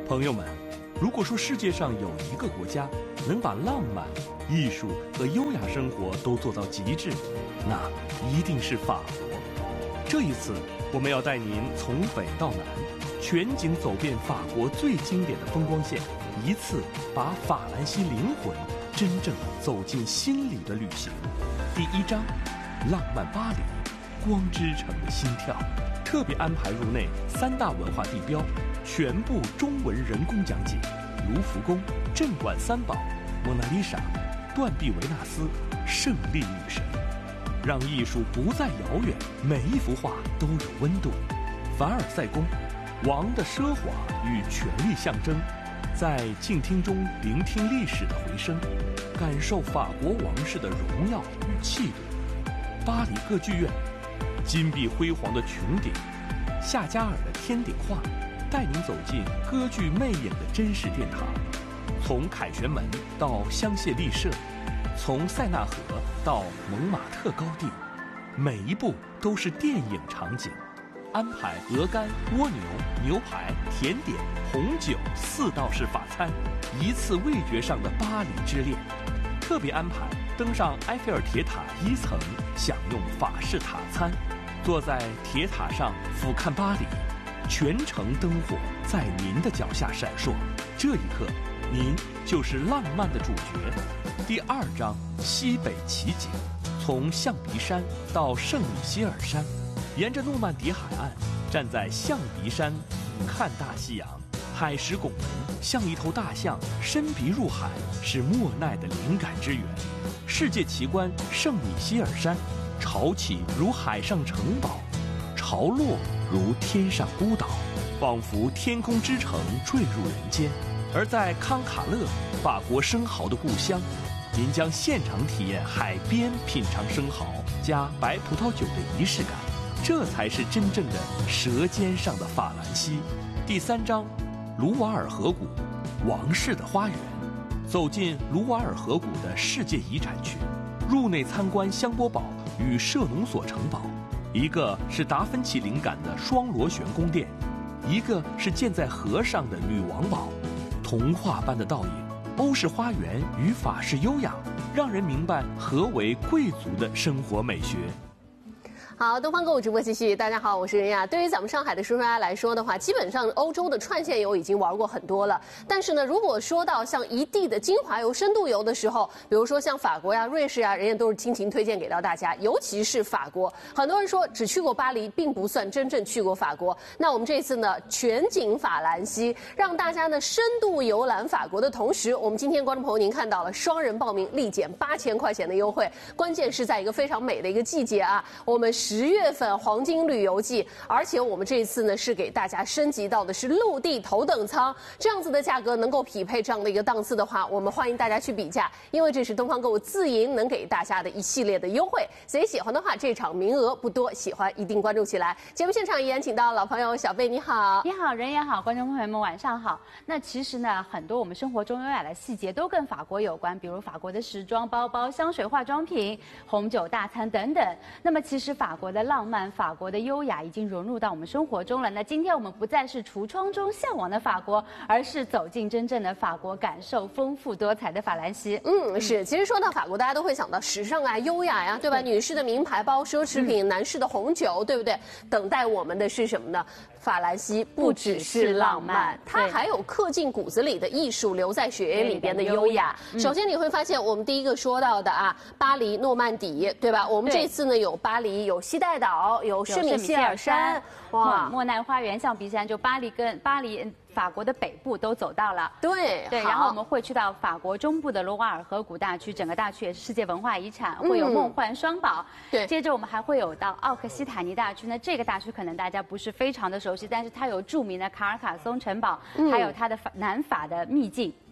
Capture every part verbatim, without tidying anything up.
朋友们，如果说世界上有一个国家能把浪漫、艺术和优雅生活都做到极致，那一定是法国。这一次，我们要带您从北到南，全景走遍法国最经典的风光线，一次把法兰西灵魂真正走进心里的旅行。第一章，浪漫巴黎，光之城的心跳。特别安排入内三大文化地标，全部中文人工讲解：卢浮宫、镇馆三宝、蒙娜丽莎、断臂维纳斯、胜利女神，让艺术不再遥远，每一幅画都有温度。凡尔赛宫，王的奢华与权力象征，在静听中聆听历史的回声，感受法国王室的荣耀与气度。巴黎歌剧院，金碧辉煌的穹顶，夏加尔的天顶画，带您走进歌剧魅影的真实殿堂。从凯旋门到香榭丽舍，从塞纳河到蒙马特高地，每一步都是电影场景。安排鹅肝、蜗牛、牛排、甜点、红酒四道式法餐，一次味觉上的巴黎之恋。特别安排登上埃菲尔铁塔一层，享用法式塔餐，坐在铁塔上俯瞰巴黎，全城灯火在您的脚下闪烁。这一刻，您就是浪漫的主角。第二章，西北奇景，从象鼻山到圣米歇尔山，沿着诺曼底海岸，站在象鼻山俯瞰大西洋。海石拱门像一头大象伸鼻入海，是莫奈的灵感之源。世界奇观圣米歇尔山，潮起如海上城堡，潮落如天上孤岛，仿佛天空之城坠入人间。而在康卡勒，法国生蚝的故乡，您将现场体验海边品尝生蚝加白葡萄酒的仪式感，这才是真正的舌尖上的法兰西。第三章，卢瓦尔河谷，王室的花园。走进卢瓦尔河谷的世界遗产区，入内参观香波堡与舍农索城堡，一个是达芬奇灵感的双螺旋宫殿，一个是建在河上的女王堡。童话般的倒影，欧式花园与法式优雅，让人明白何为贵族的生活美学。 好，东方购物直播继续。大家好，我是任雅。对于咱们上海的叔叔阿姨来说的话，基本上欧洲的串线游已经玩过很多了。但是呢，如果说到像一地的精华游、深度游的时候，比如说像法国呀、瑞士呀，人家都是倾情推荐给到大家。尤其是法国，很多人说只去过巴黎，并不算真正去过法国。那我们这次呢，全景法兰西，让大家呢深度游览法国的同时，我们今天观众朋友您看到了双人报名立减八千块钱的优惠，关键是在一个非常美的一个季节啊，我们十月份黄金旅游季，而且我们这一次呢是给大家升级到的是陆地头等舱，这样子的价格能够匹配这样的一个档次的话，我们欢迎大家去比价，因为这是东方购物自营能给大家的一系列的优惠，所以喜欢的话，这场名额不多，喜欢一定关注起来。节目现场依然请到老朋友小贝，你好， 你好，人也好，观众朋友们晚上好。那其实呢，很多我们生活中优雅的细节都跟法国有关，比如法国的时装、包包、香水、化妆品、红酒、大餐等等。那么其实法国的浪漫、法国的优雅已经融入到我们生活中了。那今天我们不再是橱窗中向往的法国，而是走进真正的法国，感受丰富多彩的法兰西。 嗯，是。其实说到法国，大家都会想到时尚啊、优雅呀、啊，对吧？女士的名牌包、奢侈品，嗯、男士的红酒，对不对？等待我们的是什么呢？法兰西不只是浪漫，它还有刻进骨子里的艺术，留在血液里边的优雅。嗯、首先你会发现，我们第一个说到的啊，巴黎、诺曼底，对吧？我们这次呢有巴黎，有西带岛，有圣米歇尔山， 哇，莫奈花园、象鼻山，就巴黎跟巴黎。法国的北部都走到了， 对对，然后我们会去到法国中部的罗瓦尔河谷大区，整个大区也是世界文化遗产，会有梦幻双堡。 对， 接着我们还会有到奥克西塔尼大区呢，这个大区可能大家不是非常的熟悉，但是它有著名的卡尔卡松城堡，嗯、还有它的法南法的秘境。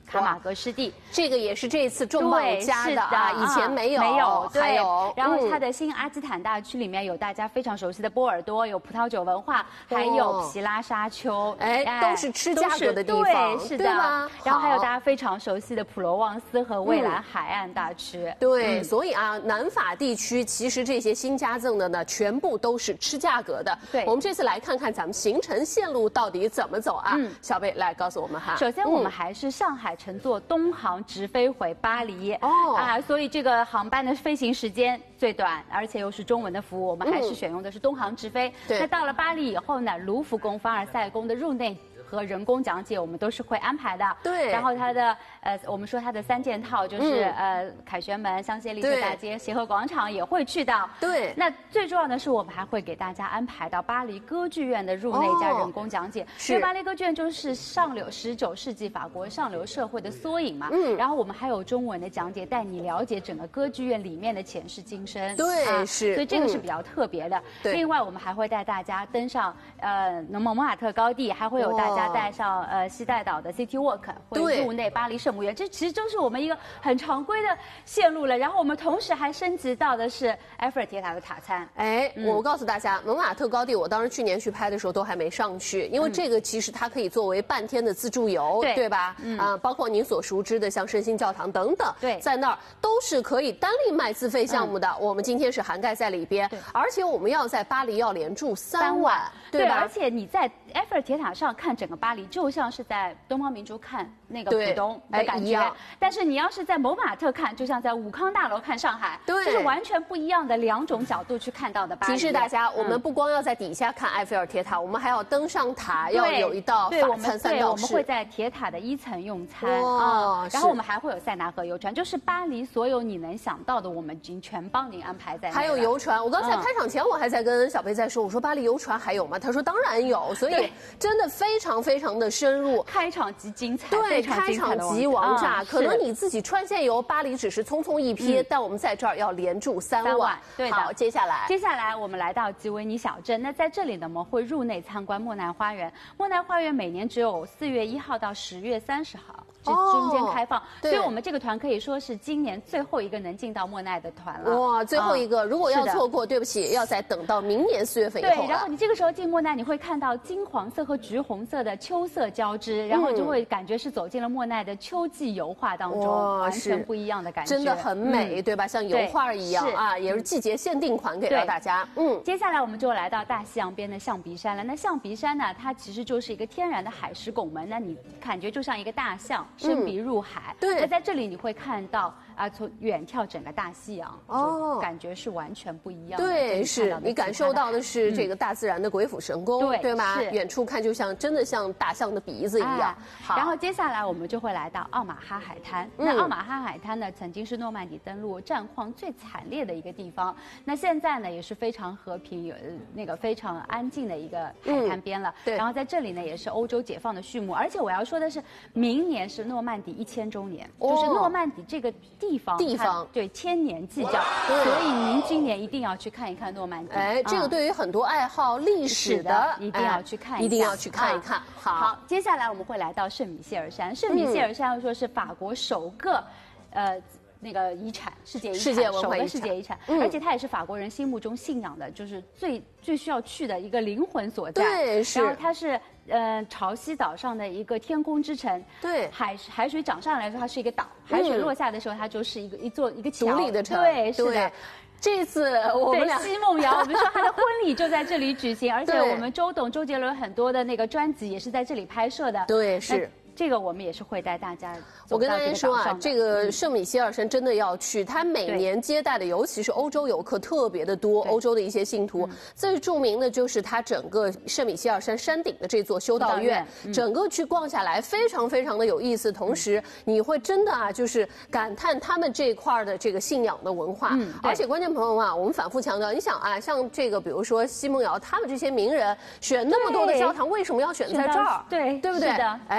卡马格湿地， 这个也是这次重磅加的啊，以前没有， 没有， 还有， 然后它的新阿基坦大区里面有大家非常熟悉的波尔多，有葡萄酒文化，还有皮拉沙丘， 哎，都是吃价格的地方， 是的，然后还有大家非常熟悉的普罗旺斯和蔚蓝海岸大区， 对，所以啊，南法地区其实这些新加赠的呢，全部都是吃价格的。 对， 我们这次来看看咱们行程线路到底怎么走啊？嗯，小贝来告诉我们哈。 首先，我们还是上海乘坐东航直飞回巴黎哦啊，所以这个航班的飞行时间最短，而且又是中文的服务，我们还是选用的是东航直飞。 对， 那到了巴黎以后呢，卢浮宫、凡尔赛宫的入内和人工讲解，我们都是会安排的。 对， 然后它的呃，我们说它的三件套就是、嗯、呃，凯旋门、香榭丽舍大街、协和广场也会去到。 对， 那最重要的是，我们还会给大家安排到巴黎歌剧院的入内加人工讲解。哦、因为巴黎歌剧院就是上流十九世纪法国上流社会的缩影嘛。嗯。然后我们还有中文的讲解，带你了解整个歌剧院里面的前世今生。 对，啊、是。 所以这个是比较特别的。嗯、对。另外，我们还会带大家登上呃蒙蒙马特高地，还会有大家。带上呃西带岛的 City Walk， 会入内巴黎圣母院，这其实都是我们一个很常规的线路了。然后我们同时还升级到的是埃菲尔铁塔的塔餐。 哎，嗯、我告诉大家，蒙马特高地，我当时去年去拍的时候都还没上去，因为这个其实它可以作为半天的自助游，嗯、对吧？嗯啊，包括您所熟知的像圣心教堂等等， 对， 在那儿都是可以单另卖自费项目的。嗯、我们今天是涵盖在里边，而且我们要在巴黎要连住三晚，对吧？ 对，而且你在埃菲尔铁塔上看整个巴黎，就像是在东方明珠看那个浦东的感觉，哎、但是你要是在蒙马特看，就像在武康大楼看上海， 对， 这是完全不一样的两种角度去看到的巴黎。 提示大家，我们不光要在底下看埃菲尔铁塔，嗯、我们还要登上塔，要有一道法餐三道式。 我们会在铁塔的一层用餐啊、嗯，然后我们还会有塞纳河游船，就是巴黎所有你能想到的，我们已经全帮您安排在。 还有游船，我刚才开场前我还在跟小贝在说，我说巴黎游船还有吗？他说当然有，所以真的非常非常的深入。 开场即精彩， 对，开场即王炸。嗯、可能你自己川线游巴黎只是匆匆一瞥，嗯、但我们在这儿要连住三晚。 三晚对的。 好，接下来， 接下来我们来到吉维尼小镇。那在这里呢，我们会入内参观莫奈花园。莫奈花园每年只有四月一号到十月三十号。这中间开放，哦、所以我们这个团可以说是今年最后一个能进到莫奈的团了。 哇，最后一个，嗯、如果要错过，对不起，要再等到明年四月份以后。 对，然后你这个时候进莫奈，你会看到金黄色和橘红色的秋色交织，然后就会感觉是走进了莫奈的秋季油画当中，嗯、完全不一样的感觉， 真的很美，嗯、对吧？像油画一样啊，也是季节限定款给到大家。 嗯，接下来我们就来到大西洋边的象鼻山了。那象鼻山呢，它其实就是一个天然的海蚀拱门，那你感觉就像一个大象伸鼻入海。嗯、 对， 那在这里你会看到啊，从远眺整个大西洋，哦，感觉是完全不一样的。 对，是你感受到的是这个大自然的鬼斧神工， 对对吗？远处看就像真的像大象的鼻子一样。 好，然后接下来我们就会来到奥马哈海滩。那奥马哈海滩呢，曾经是诺曼底登陆战况最惨烈的一个地方，那现在呢也是非常和平，有那个非常安静的一个海滩边了。 对， 然后在这里呢也是欧洲解放的序幕，而且我要说的是，明年是诺曼底一千周年，就是诺曼底这个地方地方对千年计较，所以您今年一定要去看一看诺曼底。 哎，这个对于很多爱好历史的一定要去看一下， 一定要去看一看。 好，接下来我们会来到圣米歇尔山。圣米歇尔山要说是法国首个，呃。那个遗产，世界遗产， 世界文化首个世界遗产，嗯、而且它也是法国人心目中信仰的，就是最最需要去的一个灵魂所在。 对，是。 然后它是呃潮汐岛上的一个天空之城。 对， 海海水涨上来的时候，它是一个岛；海水落下的时候，它就是一个一座一个独立的城。 对，是的。 这次我们俩奚梦瑶，我们说他的婚礼就在这里举行，而且我们周董周杰伦很多的那个专辑也是在这里拍摄的。 对，是。 这个我们也是会带大家我跟大家说啊，这个嗯、 圣米歇尔山真的要去，它每年接待的，尤其是欧洲游客特别的多，欧洲的一些信徒。嗯、最著名的就是它整个圣米歇尔山山顶的这座修道院，嗯、整个去逛下来非常非常的有意思。同时，你会真的啊，就是感叹他们这一块的这个信仰的文化。嗯、而且关键朋友啊，我们反复强调，你想啊，像这个比如说奚梦瑶他们这些名人选那么多的教堂，为什么要选在这儿？ 对， 对不对？ 是的， 哎，嗯、你可以。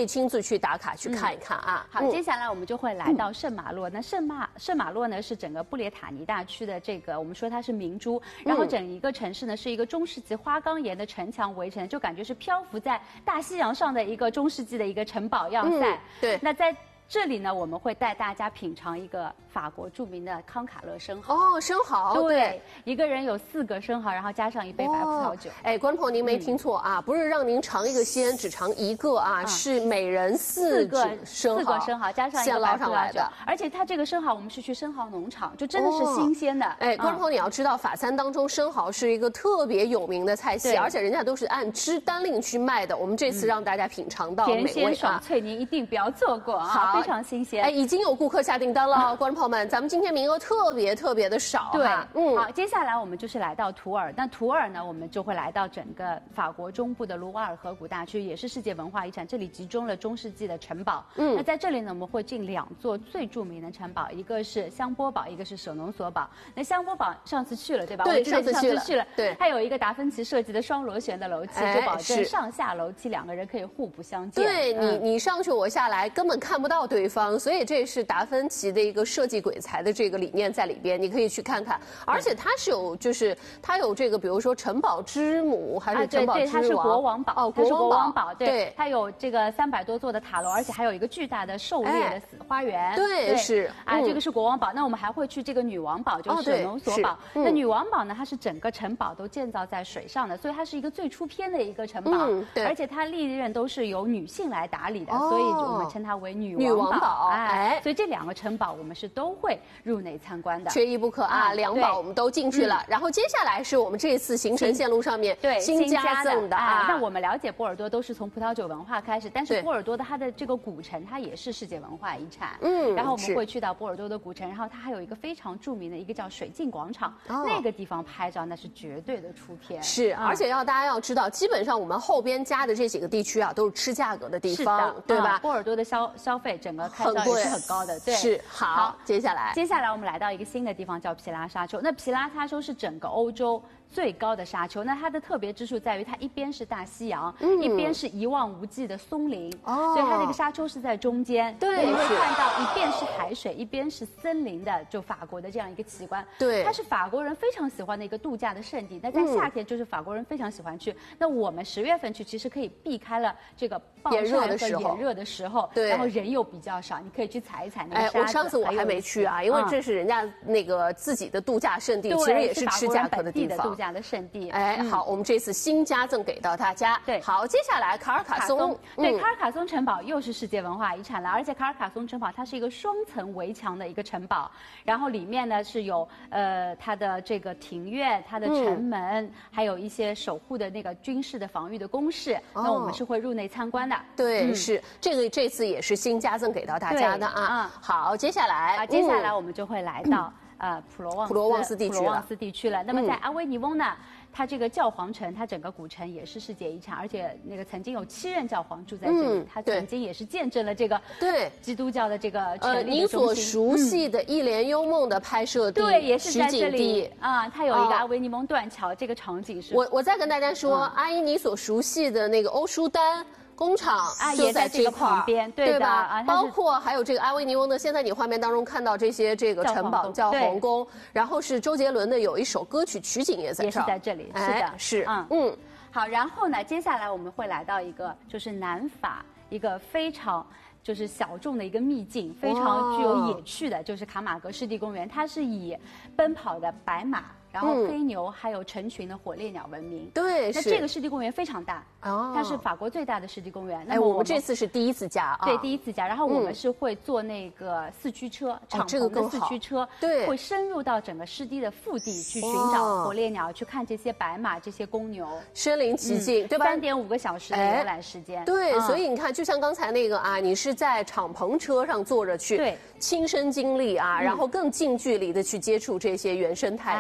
以亲自去打卡去看一看啊。 好，接下来我们就会来到圣马洛。那圣马圣马洛呢是整个布列塔尼大区的这个，我们说它是明珠，然后整一个城市呢是一个中世纪花岗岩的城墙围成，就感觉是漂浮在大西洋上的一个中世纪的一个城堡要塞。 嗯、对， 那在这里呢，我们会带大家品尝一个法国著名的康卡勒生蚝。 哦，生蚝， 对， 对一个人有四个生蚝，然后加上一杯白葡萄酒。 哎，观众朋友您没听错啊，嗯、不是让您尝一个鲜，只尝一个啊，嗯、是每人四个生蚝， 四个生蚝加上一个白葡萄酒。而且它这个生蚝我们是去生蚝农场，就真的是新鲜的。哦、 哎，观众朋友你要知道，法餐当中生蚝是一个特别有名的菜系，而且人家都是按只单令去卖的。我们这次让大家品尝到美味啊， 甜鲜爽脆，您一定不要错过啊，非常新鲜。 哎，已经有顾客下订单了，观众朋友们，咱们今天名额特别特别的少。 对， 嗯， 好，接下来我们就是来到图尔。那图尔呢，我们就会来到整个法国中部的卢瓦尔河谷大区，也是世界文化遗产。这里集中了中世纪的城堡。嗯，那在这里呢，我们会进两座最著名的城堡，一个是香波堡，一个是舍农索堡。那香波堡上次去了，对吧？ 对，上次去了。 去了。 对， 它有一个达芬奇设计的双螺旋的楼梯，就保证上下楼梯两个人可以互不相见。 对你，你上去我下来，根本看不到对方，所以这是达芬奇的一个设计鬼才的这个理念在里边，你可以去看看。而且它是有，就是它有这个，比如说城堡之母还是城堡之王？ 啊、对, 对，它是国王堡。 哦， 它是国王堡。 对， 对它有这个三百多座的塔楼，而且还有一个巨大的狩猎的花园。 哎、对, 对，是啊、嗯，这个是国王堡。那我们还会去这个女王堡，就是舍农索堡。哦嗯、那女王堡呢，它是整个城堡都建造在水上的，所以它是一个最出片的一个城堡。嗯、对，而且它历任都是由女性来打理的，哦、所以我们称它为女王堡。 女王堡， 哎，哎所以这两个城堡我们是都会入内参观的， 缺一不可啊！两堡我们都进去了，嗯、然后接下来是我们这次行程线路上面对新加赠的啊。 那我们了解波尔多都是从葡萄酒文化开始，但是波尔多的它的这个古城它也是世界文化遗产。嗯，然后我们会去到波尔多的古城，然后它还有一个非常著名的一个叫水镜广场，哦、那个地方拍照那是绝对的出片。 是，嗯、而且要大家要知道，基本上我们后边加的这几个地区啊，都是吃价格的地方，对吧？ 嗯、波尔多的消消费整个开销也是很高的，对。 是好，好，接下来， 接下来我们来到一个新的地方，叫皮拉沙丘。那皮拉沙丘是整个欧洲最高的沙丘，那它的特别之处在于，它一边是大西洋，嗯、一边是一望无际的松林，哦、所以它那个沙丘是在中间。 对， 你会看到一边是海水，一边是森林的，就法国的这样一个奇观。 对， 它是法国人非常喜欢的一个度假的胜地。那在夏天，就是法国人非常喜欢去。嗯、那我们十月份去，其实可以避开了这个暴晒和炎热的时候， 对， 然后人又比较少，你可以去踩一踩那个沙子。 哎，我上次我还没去啊，因为这是人家那个自己的度假胜地， 嗯、 其实也是吃价格的地方。 度假的胜地。 哎，好，我们这次新加赠给到大家。 对， 好，接下来卡尔卡松， 对，卡尔卡松城堡又是世界文化遗产了，而且卡尔卡松城堡它是一个双层围墙的一个城堡，然后里面呢是有呃它的这个庭院、它的城门，还有一些守护的那个军事的防御的工事。那我们是会入内参观的。 对，是这个这次也是新加赠给到大家的啊。好，接下来啊，接下来我们就会来到。呃，普罗旺斯， 普罗旺斯地区普罗旺斯地区了。那么在阿维尼翁呢，它这个教皇城，它整个古城也是世界遗产，而且那个曾经有七任教皇住在这里，他曾经也是见证了这个对基督教的这个权力的中心。 呃，您所熟悉的《一帘幽梦》的拍摄地， 对，也是在这里啊。它有一个阿维尼翁断桥，这个场景是。 我我再跟大家说，阿姨你所熟悉的那个欧舒丹。工厂啊，也在这个旁边，对吧？ 啊， 包括还有这个阿维尼翁的，现在你画面当中看到这些这个城堡叫皇宫，然后是周杰伦的有一首歌曲取景也在这儿， 也是在这里，是的， 是， 嗯嗯。好，然后呢，接下来我们会来到一个就是南法一个非常。就是小众的一个秘境，非常具有野趣的，就是卡马格湿地公园。它是以奔跑的白马，然后黑牛，还有成群的火烈鸟闻名。 对， 那这个湿地公园非常大，哦，它是法国最大的湿地公园。 哎，我们这次是第一次加啊， 对，第一次加。然后我们是会坐那个四驱车，敞篷的四驱车， 对， 会深入到整个湿地的腹地去寻找火烈鸟，去看这些白马、这些公牛， 身临其境，对吧？ 三点五个小时的游览时间。 对，所以你看，就像刚才那个啊，你是在敞篷车上坐着去， 对， 亲身经历啊，然后更近距离的去接触这些原生态的这些动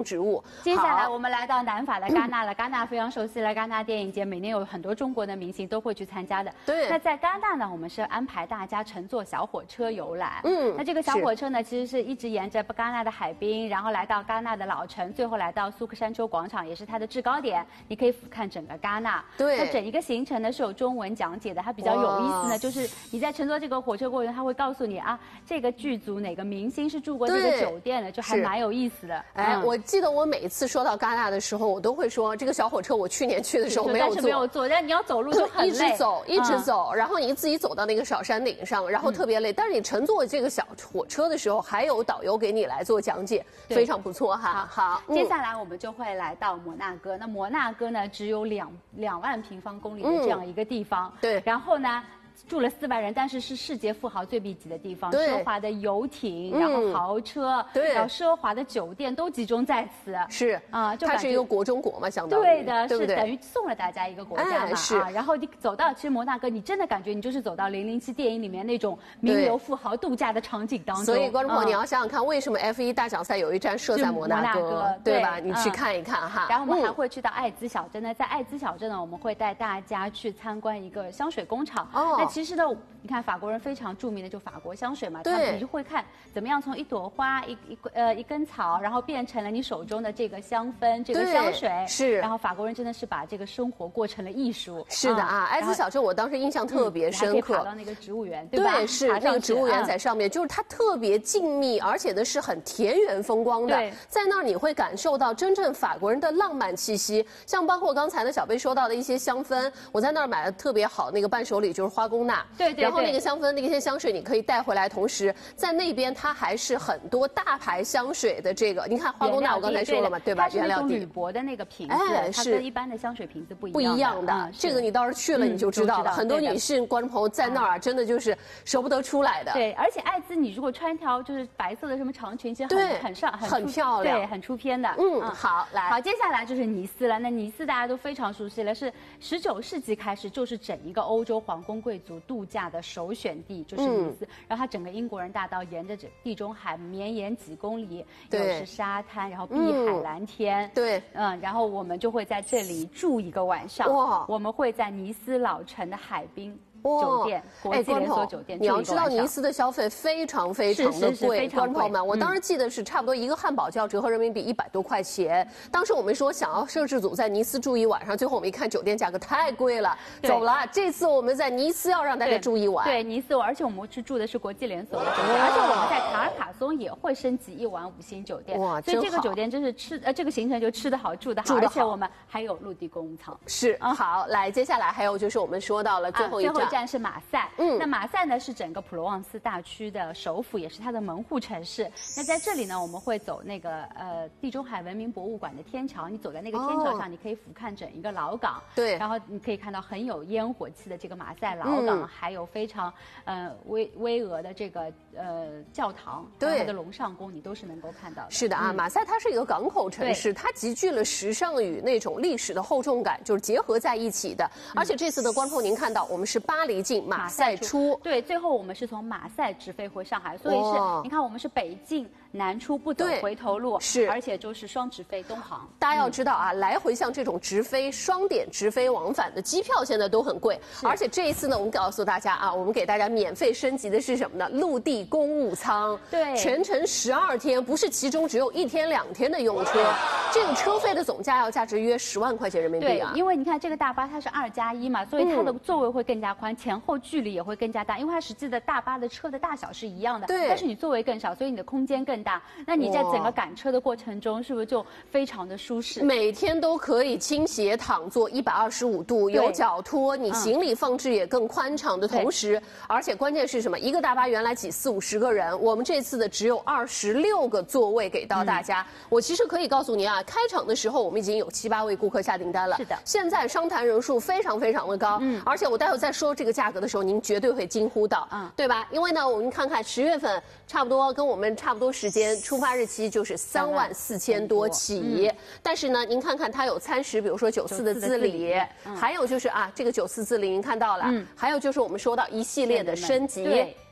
植物。 接下来我们来到南法的戛纳了，戛纳非常熟悉了，戛纳电影节每年有很多中国的明星都会去参加的。 对。 那在戛纳呢，我们是安排大家乘坐小火车游览。嗯。那这个小火车呢，其实是一直沿着戛纳的海滨，然后来到戛纳的老城，最后来到苏克山丘广场，也是它的制高点，你可以俯瞰整个戛纳。 对。 那整一个行程呢是有中文讲解的，它比较有意思呢，就是你在乘坐这个火车过程，它会告诉你啊，这个剧组哪个明星是住过这个酒店的，就还蛮有意思的。 哎，我记得我每一次说到戛纳的时候，我都会说这个小火车，我去年去的时候没有坐， 但是没有坐，但你要走路就很累， 一直走，一直走，然后你自己走到那个小山顶上，然后特别累。但是你乘坐这个小火车的时候，还有导游给你来做讲解，非常不错哈。好， 接下来我们就会来到摩纳哥。那摩纳哥呢，只有两两万平方公里的这样一个地方， 对， 然后呢，住了四万人，但是是世界富豪最密集的地方，奢华的游艇，然后豪车， 对， 然后奢华的酒店都集中在此。 是啊， 它是一个国中国嘛，相当于对的， 对不对？ 是等于送了大家一个国家嘛。 是啊，然后你走到其实摩纳哥，你真的感觉你就是走到零零七电影里面那种名流富豪度假的场景当中。 所以观众朋友，你要想想看，为什么 F 一大奖赛有一站设在摩纳哥，对吧？你去看一看哈。 然后我们还会去到艾兹小镇呢，在艾兹小镇呢，我们会带大家去参观一个香水工厂。哦，那其实呢，你看法国人非常著名的就法国香水嘛，他们就会看怎么样从一朵花、一一呃一根草，然后变成了你手中的这个香氛、这个香水。 是。 然后法国人真的是把这个生活过成了艺术。 是的啊，艾兹小镇我当时印象特别深刻。 爬到那个植物园，对吧？ 对，是那个植物园在上面，就是它特别静谧，而且呢是很田园风光的。在那儿你会感受到真正法国人的浪漫气息，像包括刚才呢小贝说到的一些香氛，我在那儿买了特别好那个伴手礼，就是花宫娜。 对对。 然后那个香氛那些香水你可以带回来，同时在那边它还是很多大牌香水的这个，你看花宫娜我刚才说了嘛，对吧？ 原料底。铝箔的那个瓶子，哎，它跟一般的香水瓶子不一样。 不一样的，这个你到时候去了你就知道了。很多女性观众朋友在那儿啊，真的就是舍不得出来的。 对，而且艾滋你如果穿一条就是白色的什么长裙，其实很很上很漂亮， 对，很出片的。 嗯，好，来， 好，接下来就是尼斯了。那尼斯大家都非常熟悉了，是十九世纪开始就是整一个欧洲皇宫贵族度假的首选地，就是尼斯。然后它整个英国人大道沿着这地中海绵延几公里，又是沙滩，然后碧海蓝天。 对， 嗯，然后我们就会在这里住一个晚上。哇，我们会在尼斯老城的海滨酒店，国际连锁酒店。 你要知道尼斯的消费非常非常的贵，观众朋友们，我当时记得是差不多一个汉堡就要折合人民币一百多块钱。当时我们说想要摄制组在尼斯住一晚上，最后我们一看酒店价格太贵了，走了。这次我们在尼斯要让大家住一晚。 对，尼斯，而且我们去住的是国际连锁的酒店，而且我们在卡尔卡松也会升级一晚五星酒店。哇，所以这个酒店真是吃呃这个行程就吃得好住得好，而且我们还有陆地公务舱。 是，好，来接下来还有就是我们说到了最后一站。 站是马赛，嗯，那马赛呢是整个普罗旺斯大区的首府，也是它的门户城市。那在这里呢，我们会走那个呃地中海文明博物馆的天桥，你走在那个天桥上，哦、你可以俯瞰整一个老港， 对， 然后你可以看到很有烟火气的这个马赛老港，嗯、还有非常呃巍巍峨的这个呃教堂，对，它的龙上宫你都是能够看到的。 是的啊，嗯、马赛它是一个港口城市，它集聚了时尚与那种历史的厚重感，就是结合在一起的。嗯、而且这次的观众您看到，我们是巴黎进马赛出， 对，最后我们是从马赛直飞回上海，所以是你看我们是北进南出，不走回头路， 是， 而且就是双直飞东航。 大家要知道啊，嗯、来回像这种直飞双点直飞往返的机票现在都很贵，而且这一次呢，我们告诉大家啊，我们给大家免费升级的是什么呢？陆地公务舱， 对， 全程十二天，不是其中只有一天两天的用车，这个车费的总价要价值约十万块钱人民币啊。 对，因为你看这个大巴它是二加一嘛，所以它的座位会更加宽，嗯、前后距离也会更加大，因为它实际的大巴的车的大小是一样的， 对， 但是你座位更小，所以你的空间更大。那你在整个赶车的过程中，是不是就非常的舒适？ 每天都可以倾斜躺坐一百二十五度，有脚托，你行李放置也更宽敞的同时，嗯、而且关键是什么？一个大巴原来挤四五十个人，我们这次的只有二十六个座位给到大家。嗯、我其实可以告诉您啊，开场的时候我们已经有七八位顾客下订单了， 是的， 现在商谈人数非常非常的高，嗯，而且我待会再说这个价格的时候，您绝对会惊呼到，嗯，对吧？因为呢，我们看看十月份差不多跟我们差不多时间，出发日期就是三万四千多起，嗯、但是呢，您看看它有餐食，比如说九四的自理，嗯、还有就是啊，这个九四自理您看到了，嗯、还有就是我们说到一系列的升级。 对。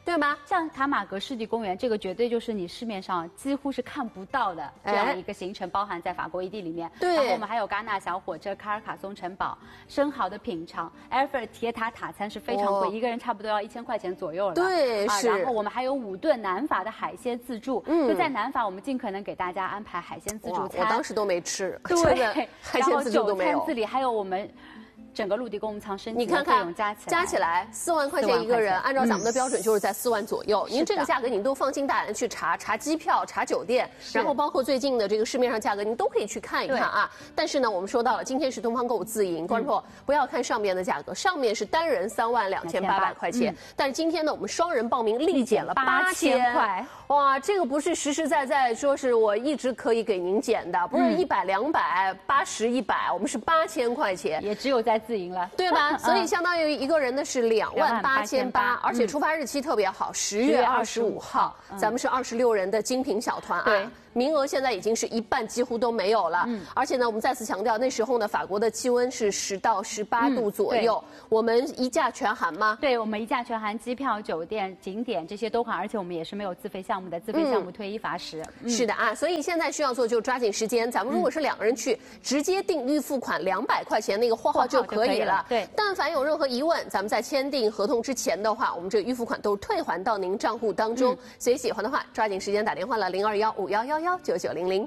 对吗？ 像卡马格湿地公园，这个绝对就是你市面上几乎是看不到的这样的一个行程，包含在法国伊地里面。 对。 然后我们还有戛纳小火车、卡尔卡松城堡、生蚝的品尝、埃尔菲尔铁塔塔餐是非常贵，哦、一个人差不多要一千块钱左右了。 对， 啊， 是。 然后我们还有五顿南法的海鲜自助，嗯，就在南法，我们尽可能给大家安排海鲜自助餐。 我当时都没吃， 对， 海鲜自助都没有。 然后酒餐自理还有我们。整个陆地公务舱升级的费用加起来， 加起来四万块钱一个人，按照咱们的标准就是在四万左右。您这个价格您都放心大胆去查查机票、查酒店，然后包括最近的这个市面上价格，您都可以去看一看啊。但是呢，我们说到了，今天是东方购物自营，观众朋友不要看上面的价格，上面是单人三万两千八百块钱，但是今天呢，我们双人报名立减了八千块。哇，这个不是实实在在说是我一直可以给您减的，不是一百、两百、八十、一百，我们是八千块钱， 也只有在自营了， 对吧？所以相当于一个人的是两万八千八，而且出发日期特别好，十月二十五号，咱们是二十六人的精品小团啊。对。名额现在已经是一半，几乎都没有了。嗯，而且呢，我们再次强调，那时候呢，法国的气温是十到十八度左右。嗯、我们一价全含吗？ 对，我们一价全含机票、酒店、景点这些都含，而且我们也是没有自费项目的，自费项目退一罚十。 嗯、是的啊，所以现在需要做就抓紧时间。咱们如果是两个人去，嗯、直接订预付款两百块钱那个货号就可以了。 对， 但凡有任何疑问，咱们在签订合同之前的话，我们这个预付款都退还到您账户当中。嗯、所以喜欢的话，抓紧时间打电话了零二幺五幺幺幺九九零零。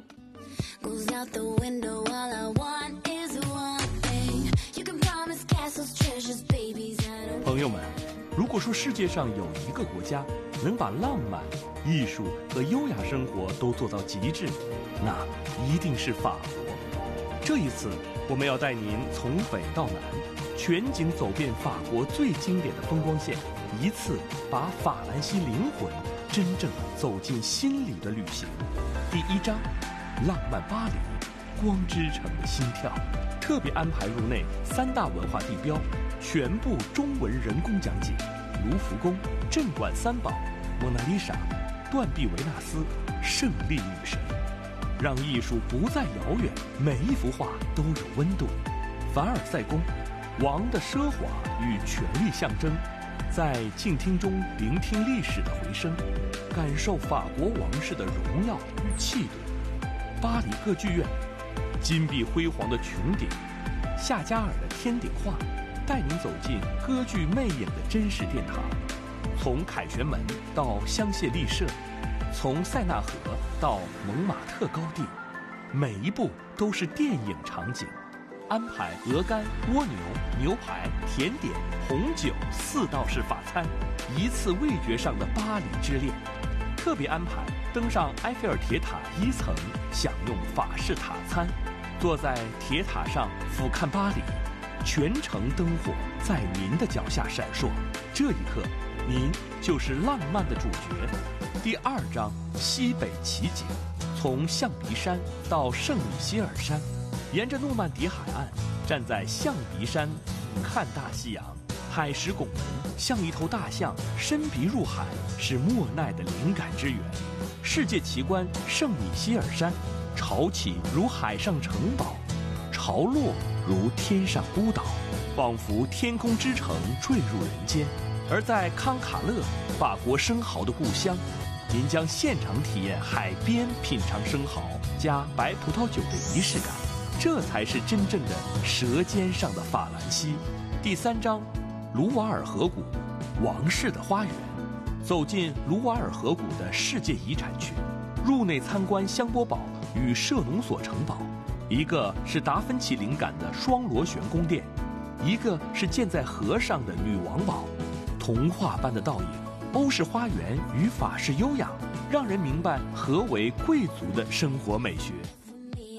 朋友们，如果说世界上有一个国家能把浪漫、艺术和优雅生活都做到极致，那一定是法国。这一次，我们要带您从北到南，全景走遍法国最经典的风光线，一次把法兰西灵魂真正走进心里的旅行。第一章，浪漫巴黎，光之城的心跳，特别安排入内三大文化地标，全部中文人工讲解，卢浮宫、镇馆三宝、蒙娜丽莎、断臂维纳斯、胜利女神，让艺术不再遥远，每一幅画都有温度。凡尔赛宫，王的奢华与权力象征，在静听中聆听历史的回声，感受法国王室的荣耀与气度。巴黎歌剧院，金碧辉煌的穹顶，夏加尔的天顶画，带您走进歌剧魅影的真实殿堂。从凯旋门到香榭丽舍，从塞纳河到蒙马特高地，每一步都是电影场景。安排鹅肝、蜗牛、牛排、甜点、红酒四道式法餐，一次味觉上的巴黎之恋。特别安排登上埃菲尔铁塔一层，享用法式塔餐，坐在铁塔上俯瞰巴黎，全城灯火在您的脚下闪烁。这一刻，您就是浪漫的主角。第二章，西北奇景，从象鼻山到圣米歇尔山，沿着诺曼底海岸，站在象鼻山俯瞰大西洋。海蚀拱门像一头大象伸鼻入海，是莫奈的灵感之源。世界奇观圣米歇尔山，潮起如海上城堡，潮落如天上孤岛，仿佛天空之城坠入人间。而在康卡勒，法国生蚝的故乡，您将现场体验海边品尝生蚝加白葡萄酒的仪式感，这才是真正的舌尖上的法兰西。第三章，卢瓦尔河谷，王室的花园。走进卢瓦尔河谷的世界遗产区，入内参观香波堡与舍农索城堡，一个是达芬奇灵感的双螺旋宫殿，一个是建在河上的女王堡。童话般的倒影，欧式花园与法式优雅，让人明白何为贵族的生活美学。